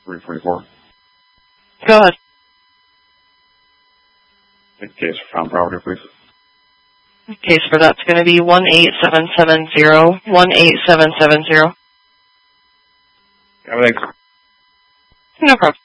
344. Go ahead. The case for found property, please. The case for that's going to be 18770. 18770. Yeah, thanks. No problem.